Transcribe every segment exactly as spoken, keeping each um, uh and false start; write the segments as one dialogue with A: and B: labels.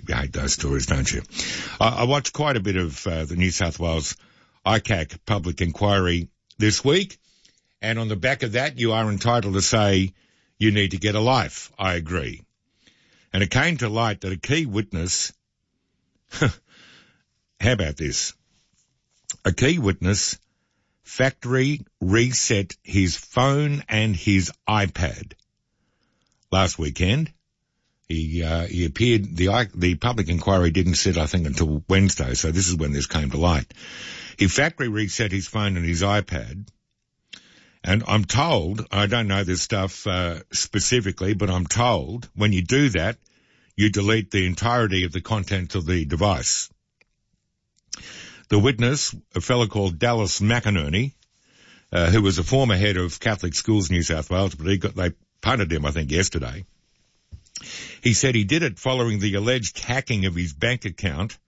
A: you hate those stories, don't you? I, I watched quite a bit of uh, the New South Wales I C A C public inquiry this week, and on the back of that, you are entitled to say you need to get a life. I agree. And it came to light that a key witness, how about this? A key witness factory reset his phone and his iPad last weekend. He uh, he appeared, the the public inquiry didn't sit, I think, until Wednesday, so this is when this came to light. He factory reset his phone and his iPad, and I'm told, I don't know this stuff uh, specifically, but I'm told when you do that, you delete the entirety of the contents of the device. The witness, a fellow called Dallas McInerney, uh, who was a former head of Catholic Schools New South Wales, but he got, they punted him, I think, yesterday. He said he did it following the alleged hacking of his bank account.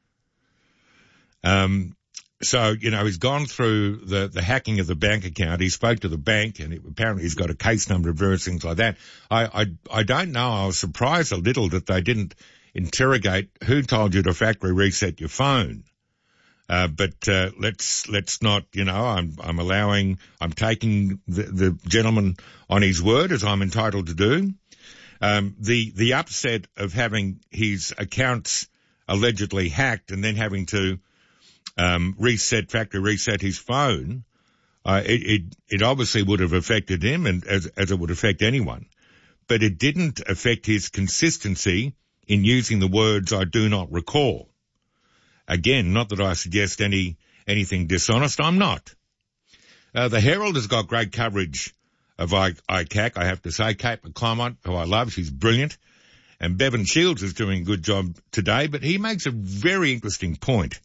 A: Um, so, you know, he's gone through the, the hacking of the bank account. He spoke to the bank, and it, apparently he's got a case number of various things like that. I, I, I don't know. I was surprised a little that they didn't interrogate who told you to factory reset your phone. Uh, but, uh, let's, let's not, you know, I'm, I'm allowing, I'm taking the, the gentleman on his word, as I'm entitled to do. Um, the, the upset of having his accounts allegedly hacked and then having to, um, reset, factory reset his phone, uh, it, it, it obviously would have affected him, and as, as it would affect anyone. But it didn't affect his consistency in using the words, I do not recall. Again, not that I suggest any anything dishonest. I'm not. Uh, the Herald has got great coverage of I, I C A C, I have to say. Kate McClymont, who I love, she's brilliant. And Bevan Shields is doing a good job today, but he makes a very interesting point.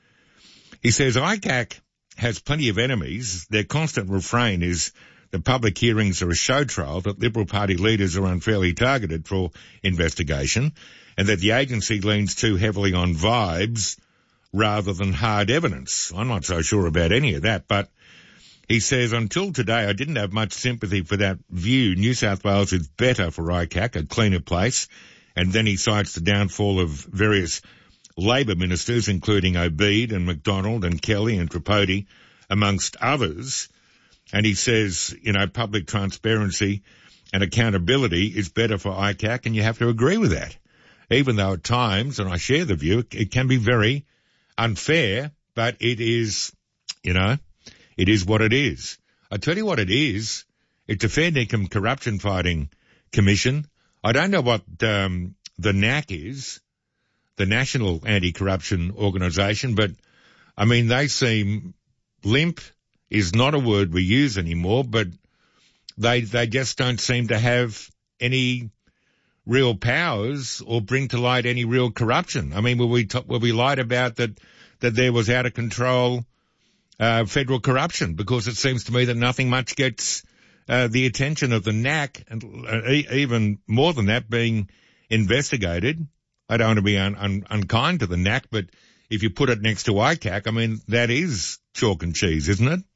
A: He says I C A C has plenty of enemies. Their constant refrain is the public hearings are a show trial, that Liberal Party leaders are unfairly targeted for investigation, and that the agency leans too heavily on vibes rather than hard evidence. I'm not so sure about any of that, but he says, until today, I didn't have much sympathy for that view. New South Wales is better for I C A C, a cleaner place. And then he cites the downfall of various Labor ministers, including Obeid and McDonald and Kelly and Tripodi, amongst others. And he says, you know, public transparency and accountability is better for I C A C, and you have to agree with that. Even though at times, and I share the view, it can be very unfair, but it is, you know, it is what it is. I tell you what it is. It's a fair dinkum corruption fighting commission. I don't know what um, the N A C is, the National Anti-Corruption Organisation, but I mean, they seem limp is not a word we use anymore, but they they just don't seem to have any real powers or bring to light any real corruption. I mean, were we t- were we lied about that that there was out of control uh, federal corruption? Because it seems to me that nothing much gets uh, the attention of the N A C, and uh, e- even more than that, being investigated. I don't want to be un- un- unkind to the N A C, but if you put it next to I C A C, I mean, that is chalk and cheese, isn't it?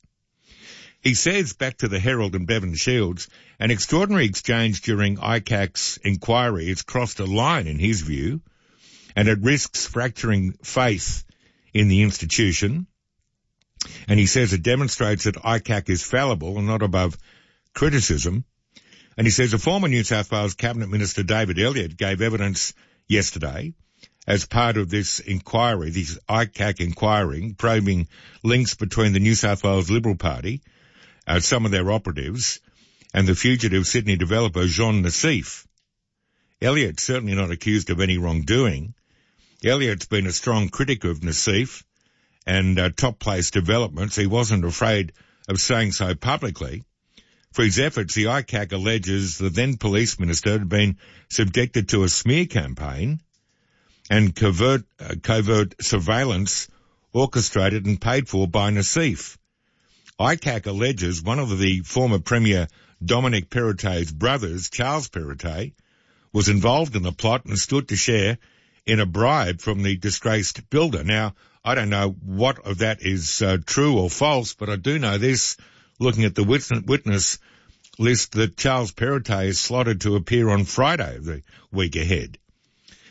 A: He says, back to the Herald and Bevan Shields, an extraordinary exchange during I C A C's inquiry has crossed a line, in his view, and it risks fracturing faith in the institution. And he says it demonstrates that I C A C is fallible and not above criticism. And he says a former New South Wales Cabinet Minister, David Elliott, gave evidence yesterday as part of this inquiry, this I C A C inquiry, probing links between the New South Wales Liberal Party, uh, some of their operatives, and the fugitive Sydney developer Jean Nassif. Elliott's certainly not accused of any wrongdoing. Elliott's been a strong critic of Nassif and uh, top-place developments. He wasn't afraid of saying so publicly. For his efforts, the I C A C alleges the then police minister had been subjected to a smear campaign and covert, uh, covert surveillance orchestrated and paid for by Nassif. I C A C alleges one of the former Premier Dominic Perrottet's brothers, Charles Perrottet, was involved in the plot and stood to share in a bribe from the disgraced builder. Now, I don't know what of that is uh, true or false, but I do know this, looking at the witness, witness list, that Charles Perrottet is slotted to appear on Friday of the week ahead.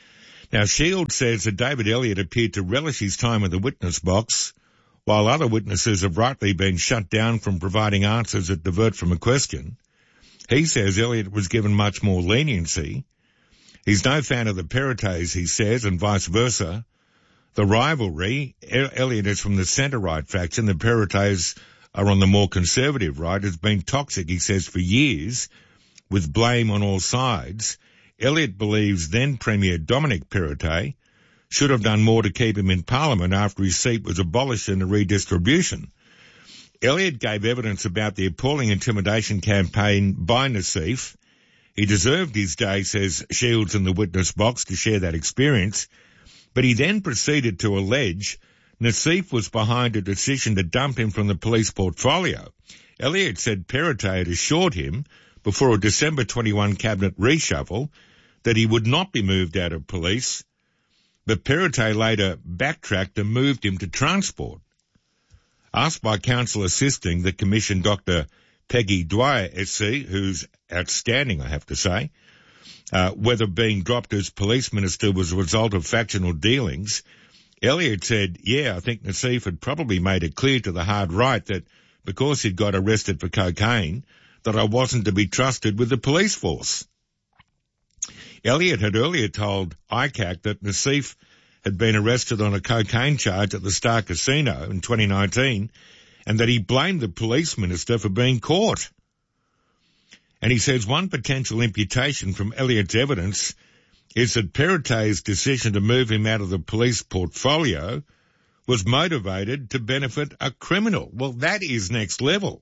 A: Now, Shields says that David Elliott appeared to relish his time in the witness box, while other witnesses have rightly been shut down from providing answers that divert from a question. He says Elliott was given much more leniency. He's no fan of the Perrottets, he says, and vice versa. The rivalry, Elliott is from the centre-right faction, the Perrottets are on the more conservative right, has been toxic, he says, for years, with blame on all sides. Elliott believes then Premier Dominic Perrottet should have done more to keep him in Parliament after his seat was abolished in a redistribution. Elliott gave evidence about the appalling intimidation campaign by Nassif. He deserved his day, says Shields in the witness box, to share that experience, but he then proceeded to allege Nassif was behind a decision to dump him from the police portfolio. Elliott said Perrottet had assured him before a December twenty-first cabinet reshuffle that he would not be moved out of police, but Perrottet later backtracked and moved him to transport. Asked by counsel assisting the Commission, Doctor Peggy Dwyer, S C, who's outstanding, I have to say, uh, whether being dropped as police minister was a result of factional dealings, Elliott said, yeah, I think Nassif had probably made it clear to the hard right that because he'd got arrested for cocaine, that I wasn't to be trusted with the police force. Elliott had earlier told I C A C that Nassif had been arrested on a cocaine charge at the Star Casino in twenty nineteen and that he blamed the police minister for being caught. And he says one potential imputation from Elliott's evidence is that Perrottet's decision to move him out of the police portfolio was motivated to benefit a criminal. Well, that is next level.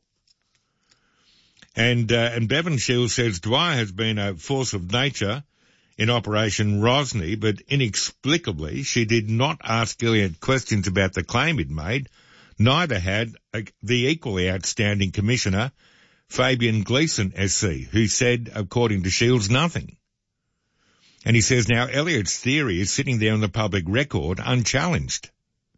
A: And, uh, and Bevan Shields says Dwyer has been a force of nature in Operation Rosny, but inexplicably she did not ask Elliott questions about the claim he'd made. Neither had uh, the equally outstanding Commissioner, Fabian Gleeson, S C, who said, according to Shields, nothing. And he says now Elliott's theory is sitting there on the public record unchallenged.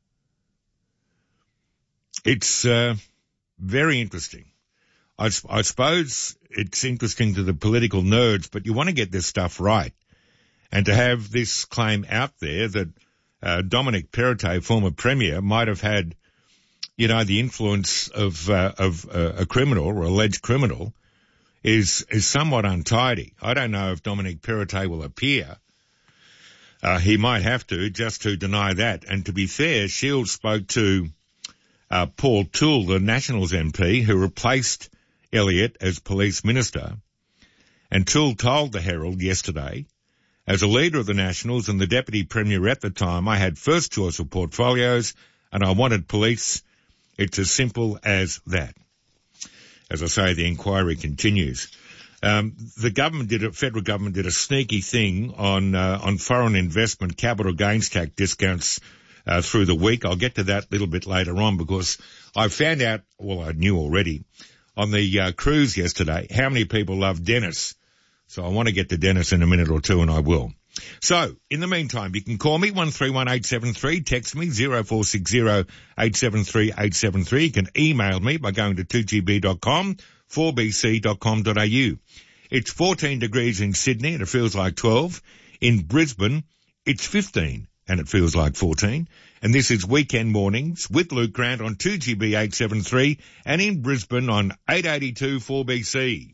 A: It's uh, very interesting. I, I suppose it's interesting to the political nerds, but you want to get this stuff right. And to have this claim out there that uh, Dominic Perrottet, former Premier, might have had, you know, the influence of uh, of uh, a criminal or alleged criminal is is somewhat untidy. I don't know if Dominic Perrottet will appear. Uh, he might have to, just to deny that. And to be fair, Shields spoke to uh, Paul Toole, the Nationals M P, who replaced Elliott as police minister. And Toole told the Herald yesterday, as a leader of the Nationals and the Deputy Premier at the time, I had first choice of portfolios and I wanted police. It's as simple as that. As I say, the inquiry continues. Um, the government did a, federal government did a sneaky thing on, uh, on foreign investment capital gains tax discounts, uh, through the week. I'll get to that a little bit later on because I found out, well, I knew already on the, uh, cruise yesterday, how many people love Dennis. So I want to get to Dennis in a minute or two, and I will. So, in the meantime, you can call me, one three one eight seven three, text me, zero four six zero eight seven three eight seven three. You can email me by going to two g b dot com, four b c dot com dot a u. It's fourteen degrees in Sydney, and it feels like twelve. In Brisbane, it's fifteen, and it feels like fourteen. And this is Weekend Mornings with Luke Grant on two G B eight seventy-three, and in Brisbane on eight eighty-two four B C.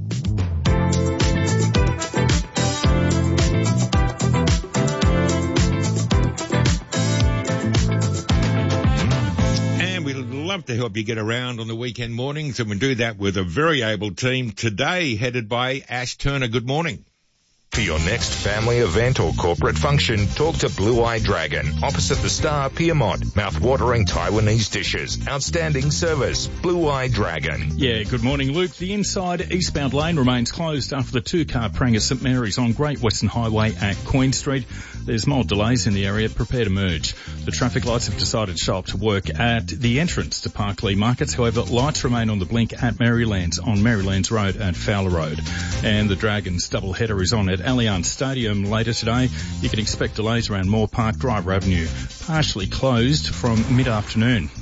A: Love to help you get around on the weekend mornings, and we do that with a very able team today headed by Ash Turner. Good morning.
B: For your next family event or corporate function, talk to Blue Eye Dragon, opposite the Star, Piermont. Mouth-watering Taiwanese dishes, outstanding service. Blue Eye Dragon.
C: Yeah, good morning, Luke. The inside eastbound lane remains closed after the two-car prang at St Mary's on Great Western Highway at Queen Street. There's mild delays in the area. Prepare to merge. The traffic lights have decided to show up to work at the entrance to Parklea Markets. However, lights remain on the blink at Marylands on Marylands Road and Fowler Road. And the Dragons double header is on at Allianz Stadium later today. You can expect delays around Moore Park, Driver Avenue, partially closed from mid-afternoon.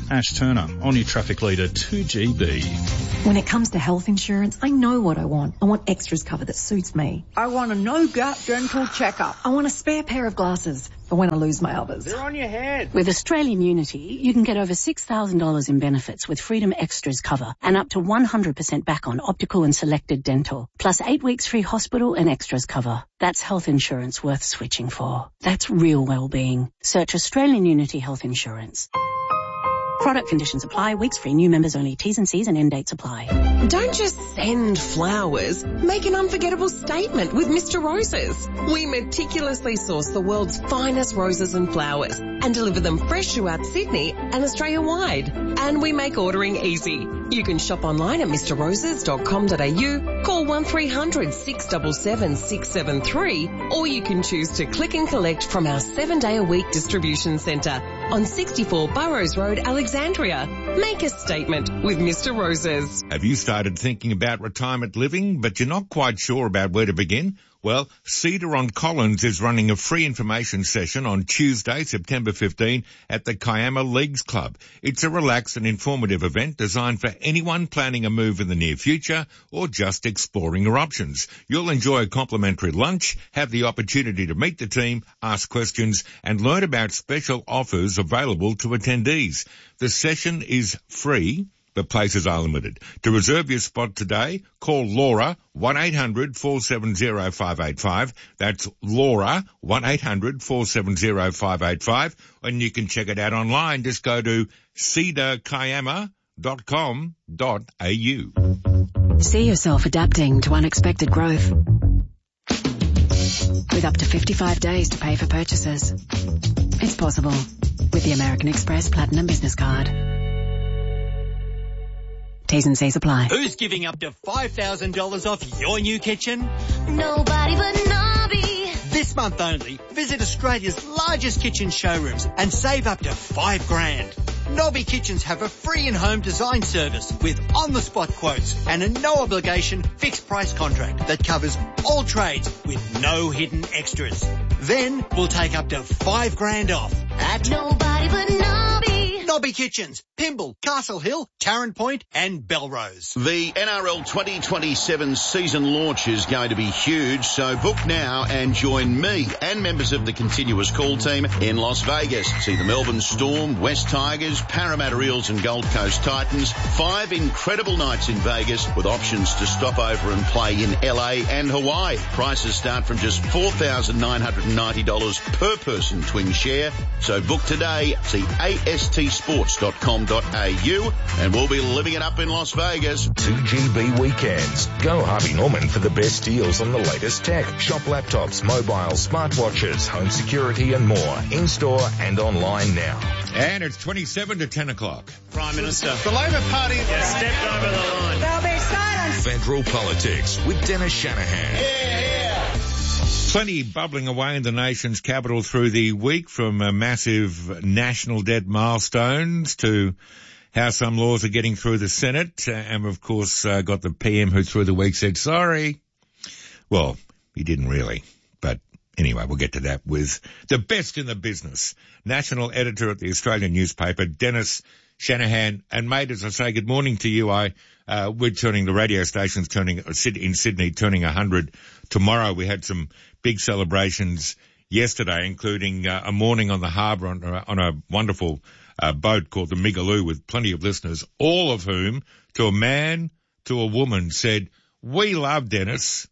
C: Ash Turner, on your traffic leader two G B.
D: When it comes to health insurance, I know what I want. I want extras cover that suits me.
E: I want a no-gut dental checkup.
D: I want a spare pair of glasses for when I lose my others.
E: They're on your head.
F: With Australian Unity, you can get over six thousand dollars in benefits with Freedom Extras cover and up to one hundred percent back on optical and selected dental, plus eight weeks free hospital and extras cover. That's health insurance worth switching for. That's real well-being. Search Australian Unity Health Insurance. Product conditions apply. Weeks free. New members only. T's and C's and end dates apply.
G: Don't just send flowers. Make an unforgettable statement with Mister Roses. We meticulously source the world's finest roses and flowers and deliver them fresh throughout Sydney and Australia-wide. And we make ordering easy. You can shop online at mr roses dot com dot a u, call one three hundred six seven seven six seven three, or you can choose to click and collect from our seven-day-a-week distribution centre on sixty-four Burrows Road, Alexandria. Make a statement with Mister Roses.
A: Have you started thinking about retirement living, but you're not quite sure about where to begin? Well, Cedar on Collins is running a free information session on Tuesday, September fifteenth at the Kiama Leagues Club. It's a relaxed and informative event designed for anyone planning a move in the near future or just exploring your options. You'll enjoy a complimentary lunch, have the opportunity to meet the team, ask questions, and learn about special offers available to attendees. The session is free, but places are limited. To reserve your spot today, call Laura, one eight hundred four seven zero five eight five. That's Laura, one eight hundred four seven zero five eight five. And you can check it out online. Just go to cedar kiama dot com dot a u.
F: See yourself adapting to unexpected growth. With up to fifty-five days to pay for purchases. It's possible with the American Express Platinum Business Card. T's and C's apply.
H: Who's giving up to five thousand dollars off your new kitchen?
I: Nobody but Nobby.
H: This month only, visit Australia's largest kitchen showrooms and save up to five grand. Nobby Kitchens have a free in-home design service with on-the-spot quotes and a no-obligation fixed-price contract that covers all trades with no hidden extras. Then we'll take up to five grand off at
I: Nobody but Nobby.
H: Nobby Kitchens, Pymble, Castle Hill, Tarrant Point and Belrose.
J: The N R L twenty twenty-seven season launch is going to be huge, so book now and join me and members of the Continuous Call team in Las Vegas. See the Melbourne Storm, West Tigers, Parramatta Eels and Gold Coast Titans. Five incredible nights in Vegas with options to stop over and play in L A and Hawaii. Prices start from just four thousand nine hundred ninety dollars per person twin share. So book today. See A S T sports dot com dot a u and we'll be living it up in Las Vegas.
B: two G B weekends. Go Harvey Norman for the best deals on the latest tech. Shop laptops, mobiles, smartwatches, home security and more. In-store and online now.
A: And it's twenty-seven to ten o'clock.
H: Prime Minister. The Labor Party has stepped over the line.
I: There'll be silence.
B: Federal Politics with Dennis Shanahan.
J: Yeah, yeah.
A: Plenty bubbling away in the nation's capital through the week, from uh, massive national debt milestones to how some laws are getting through the Senate. Uh, and of course, uh, got the P M who through the week said sorry. Well, he didn't really, but anyway, we'll get to that with the best in the business. National editor at the Australian newspaper, Dennis Shanahan. And mate, as I say, good morning to you. I, uh, we're turning the radio stations turning, in Sydney, turning a hundred tomorrow. We had some big celebrations yesterday, including uh, a morning on the harbour on, uh, on a wonderful uh, boat called the Migaloo with plenty of listeners, all of whom, to a man, to a woman, said, "We love Dennis."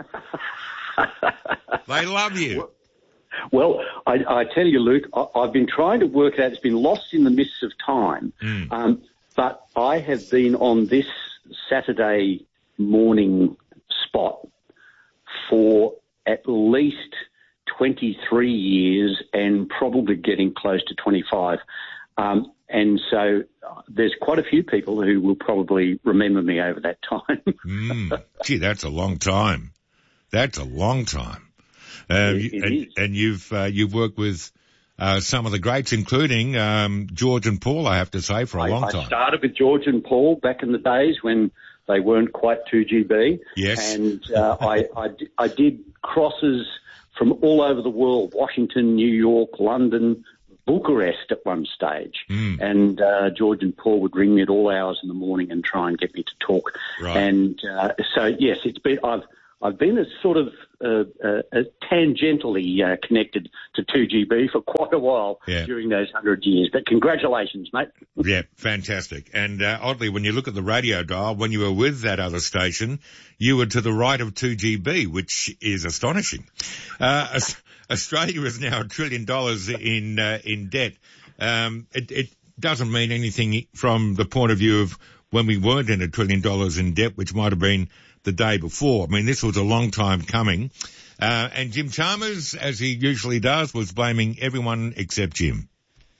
A: They love you.
K: Well, I, I tell you, Luke, I, I've been trying to work it out. It's been lost in the mists of time.
A: Mm.
K: Um, but I have been on this Saturday morning spot for at least twenty-three years and probably getting close to twenty-five. Um, and so uh, there's quite a few people who will probably remember me over that time.
A: mm. Gee, that's a long time. That's a long time. Uh,
K: it, it
A: and, and you've uh, you've worked with uh, some of the greats, including um, George and Paul, I have to say, for a
K: I,
A: long
K: I
A: time.
K: I started with George and Paul back in the days when they weren't quite two G B.
A: Yes.
K: And uh, I, I, I did crosses from all over the world, Washington, New York, London, Bucharest at one stage.
A: Mm.
K: And uh, George and Paul would ring me at all hours in the morning and try and get me to talk.
A: Right.
K: And uh, so, yes, it's been I've I've been a sort of uh, uh, uh, tangentially uh, connected to two G B for quite a while
A: yeah.
K: during those hundred years. But congratulations, mate.
A: Yeah, fantastic. And uh, oddly, when you look at the radio dial, when you were with that other station, you were to the right of two G B, which is astonishing. Uh, Australia is now a trillion dollars in uh, in debt. Um, it, it doesn't mean anything from the point of view of when we weren't in a trillion dollars in debt, which might have been the day before. I mean, this was a long time coming. Uh, and Jim Chalmers, as he usually does, was blaming everyone except Jim.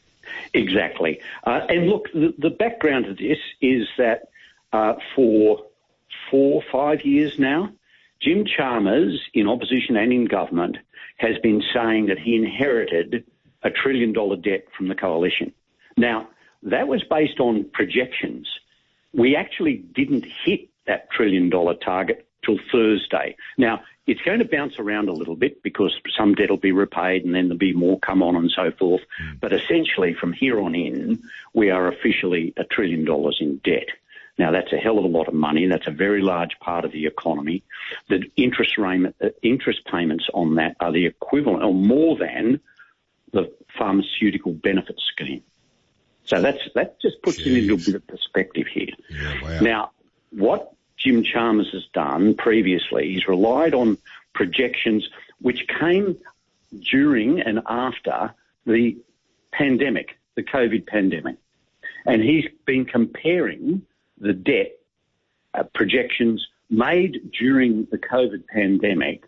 K: Exactly. Uh, and look, the, the background to this is that uh, for four, five years now, Jim Chalmers, in opposition and in government, has been saying that he inherited a trillion dollar debt from the coalition. Now, that was based on projections. We actually didn't hit that trillion dollar target till Thursday. Now, it's going to bounce around a little bit because some debt will be repaid and then there'll be more come on and so forth. Mm. But essentially, from here on in, we are officially a trillion dollars in debt. Now, that's a hell of a lot of money. That's a very large part of the economy. The interest, rate, uh, interest payments on that are the equivalent or more than the pharmaceutical benefit scheme. So that's that just puts Jeez. it into a bit of perspective here.
A: Yeah, wow.
K: Now, what Jim Chalmers has done previously, he's relied on projections which came during and after the pandemic, the COVID pandemic. And he's been comparing the debt uh, projections made during the COVID pandemic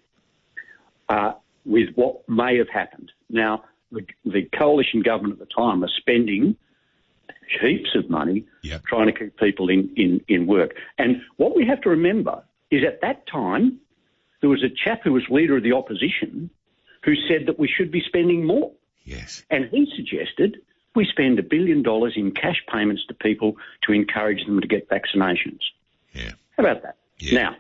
K: uh, with what may have happened. Now, the, the coalition government at the time was spending heaps of money
A: yep.
K: trying to keep people in, in, in work. And what we have to remember is at that time, there was a chap who was leader of the opposition who said that we should be spending more.
A: Yes.
K: And he suggested we spend a billion dollars in cash payments to people to encourage them to get vaccinations.
A: Yeah.
K: How about that?
A: Yeah.
K: Now,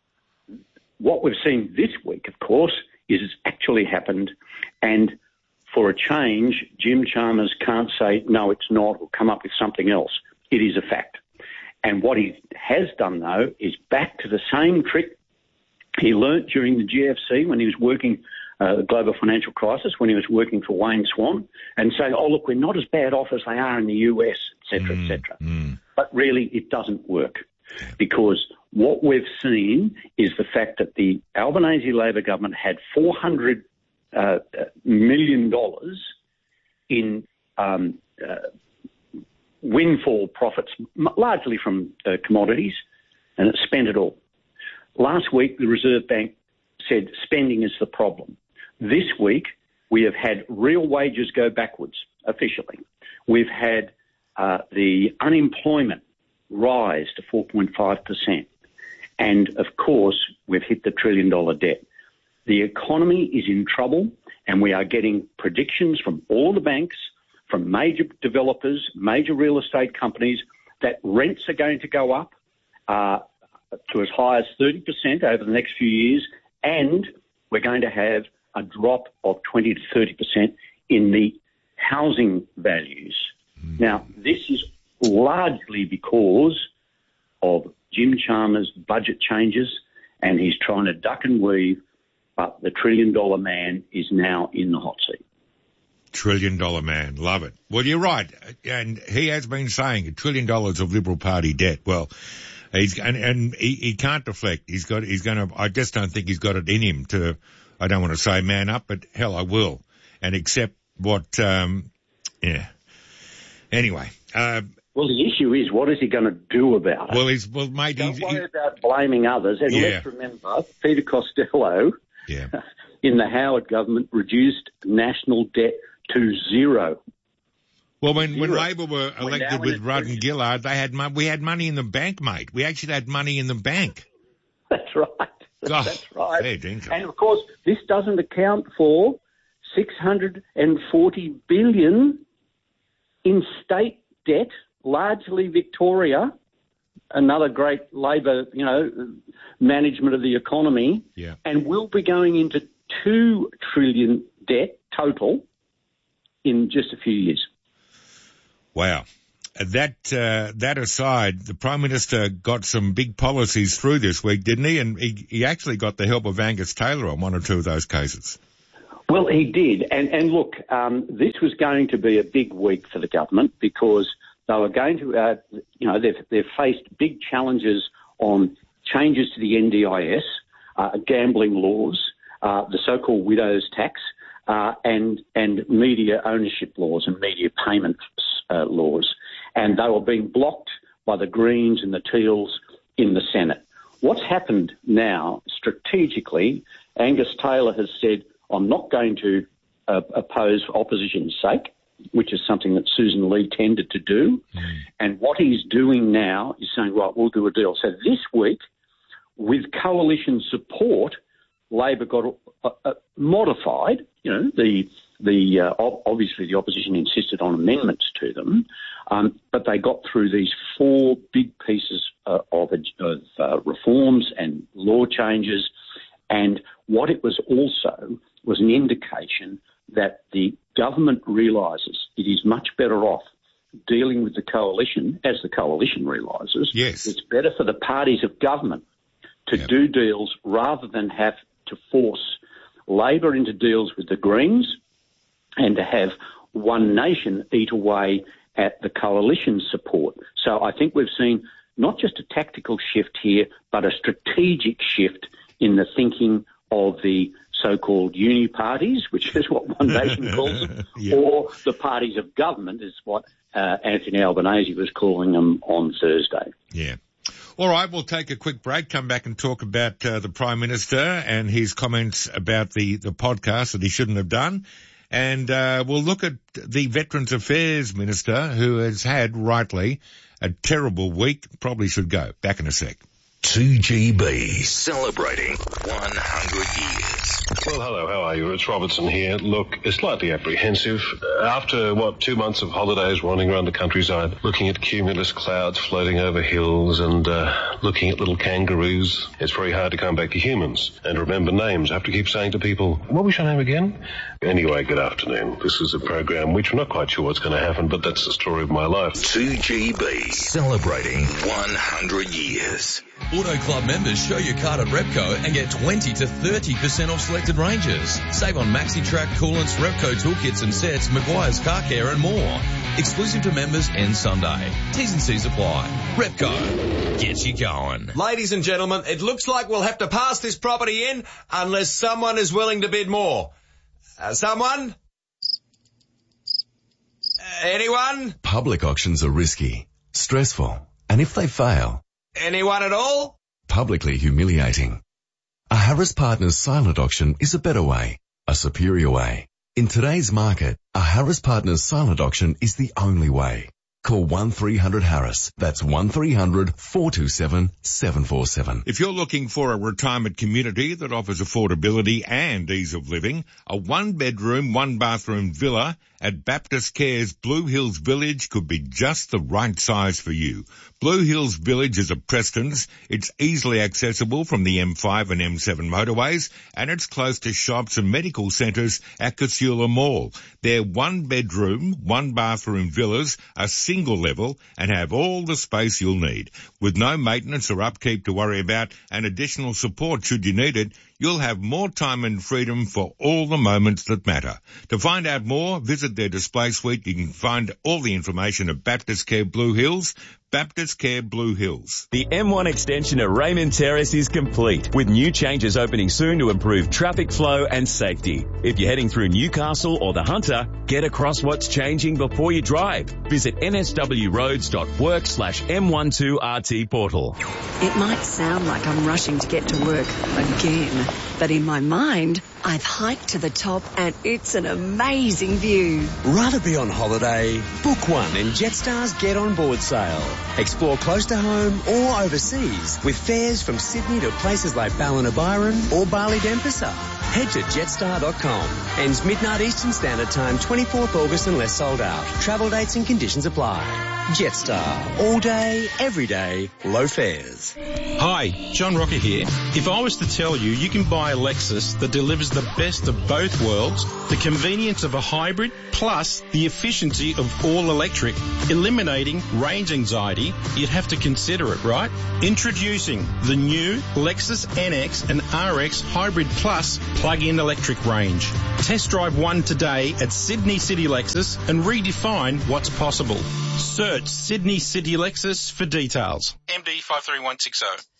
K: what we've seen this week, of course, is it's actually happened. And for a change, Jim Chalmers can't say, no, it's not, or come up with something else. It is a fact. And what he has done, though, is back to the same trick he learnt during the G F C when he was working uh, the global financial crisis, when he was working for Wayne Swan, and saying, oh, look, we're not as bad off as they are in the U S, et cetera,
A: mm,
K: et cetera.
A: Mm.
K: But really, it doesn't work because what we've seen is the fact that the Albanese Labor government had four hundred Uh, million dollars in um, uh, windfall profits, m- largely from uh, commodities, and it spent it all. Last week, the Reserve Bank said spending is the problem. This week, we have had real wages go backwards, officially. We've had uh, the unemployment rise to four point five percent. And, of course, we've hit the trillion-dollar debt. The economy is in trouble, and we are getting predictions from all the banks, from major developers, major real estate companies, that rents are going to go up uh, to as high as thirty percent over the next few years, and we're going to have a drop of twenty to thirty percent in the housing values. Mm. Now, this is largely because of Jim Chalmers' budget changes, and he's trying to duck and weave. But the trillion-dollar man is now in the hot seat.
A: Trillion-dollar man. Love it. Well, you're right. And he has been saying a trillion dollars of Liberal Party debt. Well, he's, and, and he, he can't deflect. He's got, he's going to, I just don't think he's got it in him to, I don't want to say man up, but hell, I will. And accept what, um, yeah. Anyway, uh,
K: well, the issue is, what is he going to do about it?
A: Well, he's, well, mate,
K: Don't
A: he's,
K: worry
A: he,
K: about blaming others. And
A: yeah.
K: let's remember, Peter Costello,
A: yeah.
K: in the Howard government, reduced national debt to zero.
A: Well, when,
K: zero.
A: when Labor were elected with Rudd and Gillard, they had mon- we had money in the bank, mate. We actually had money in the bank.
K: That's right.
A: Oh,
K: That's right.
A: Fair dinkum.
K: And, of course, this doesn't account for six hundred forty billion dollars in state debt, largely Victoria, another great Labor, you know, management of the economy,
A: yeah.
K: and we'll be going into two trillion debt total in just a few years.
A: Wow. That uh, that aside, the Prime Minister got some big policies through this week, didn't he? And he, he actually got the help of Angus Taylor on one or two of those cases.
K: Well, he did. And, and look, um, this was going to be a big week for the government because they were going to, uh, you know, they've, they've faced big challenges on changes to the N D I S, uh, gambling laws, uh, the so-called widow's tax, uh, and, and media ownership laws and media payment uh, laws. And they were being blocked by the Greens and the Teals in the Senate. What's happened now, strategically, Angus Taylor has said, I'm not going to uh, oppose for opposition's sake, which is something that Susan Lee tended to do. Mm. And what he's doing now is saying, right, we'll do a deal. So this week, with coalition support, Labor got uh, uh, modified. You know, the the uh, obviously the opposition insisted on amendments to them, um, but they got through these four big pieces uh, of, of uh, reforms and law changes. And what it was also was an indication that the government realises it is much better off dealing with the coalition, as the coalition realises.
A: Yes.
K: It's better for the parties of government to yep. do deals rather than have to force Labor into deals with the Greens and to have One Nation eat away at the coalition support. So I think we've seen not just a tactical shift here, but a strategic shift in the thinking of the so-called uni parties, which is what One Nation calls them, yeah. or the parties of government is what uh, Anthony Albanese was calling them on Thursday.
A: Yeah. All right, we'll take a quick break, come back and talk about uh, the Prime Minister and his comments about the, the podcast that he shouldn't have done. And uh, we'll look at the Veterans Affairs Minister, who has had, rightly, a terrible week. Probably should go. Back in a sec.
B: two G B, celebrating one hundred years.
L: Well, hello, how are you? It's Robertson here. Look, it's slightly apprehensive. After, what, two months of holidays wandering around the countryside, looking at cumulus clouds floating over hills and uh, looking at little kangaroos, it's very hard to come back to humans and remember names. I have to keep saying to people, what was your name again? Anyway, good afternoon. This is a program which we're not quite sure what's going to happen, but that's the story of my life.
B: two G B, celebrating one hundred years.
M: Auto Club members show your card at Repco and get twenty to thirty percent off selected ranges. Save on MaxiTrack, coolants, Repco toolkits and sets, Maguire's Car Care and more. Exclusive to members end Sunday. T's and C's apply. Repco gets you going.
N: Ladies and gentlemen, it looks like we'll have to pass this property in unless someone is willing to bid more. Uh, someone? Uh, anyone?
O: Public auctions are risky, stressful, and if they fail,
N: anyone at all?
O: Publicly humiliating. A Harris Partners silent auction is a better way, a superior way. In today's market, a Harris Partners silent auction is the only way. Call one three hundred Harris. That's one three hundred, four two seven, seven four seven.
A: If you're looking for a retirement community that offers affordability and ease of living, a one-bedroom, one-bathroom villa at Baptist Care's Blue Hills Village could be just the right size for you. Blue Hills Village is at Preston's. It's easily accessible from the M five and M seven motorways, and it's close to shops and medical centres at Casula Mall. They're one-bedroom, one-bathroom villas are single level and have all the space you'll need. With no maintenance or upkeep to worry about and additional support should you need it, you'll have more time and freedom for all the moments that matter. To find out more, visit their display suite. You can find all the information at Baptist Care Blue Hills. Baptist Care Blue Hills.
P: The M one extension at Raymond Terrace is complete, with new changes opening soon to improve traffic flow and safety. If you're heading through Newcastle or the Hunter, get across what's changing before you drive. Visit nswroads.work slash M12RT portal.
Q: It might sound like I'm rushing to get to work again, but in my mind, I've hiked to the top and it's an amazing view.
R: Rather be on holiday? Book one in Jetstar's Get On Board sale. Explore close to home or overseas with fares from Sydney to places like Ballina-Byron or Bali-Denpasar. Head to jetstar dot com. Ends midnight Eastern Standard Time, twenty-fourth August unless sold out. Travel dates and conditions apply. Jetstar. All day, every day, low fares.
S: Hi, John Rocker here. If I was to tell you you can buy a Lexus that delivers the best of both worlds, the convenience of a hybrid plus the efficiency of all electric, eliminating range anxiety, you'd have to consider it, right? Introducing the new Lexus N X and R X Hybrid Plus plug-in electric range. Test drive one today at Sydney City Lexus and redefine what's possible. Search Sydney City Lexus for details. M D five three one six zero.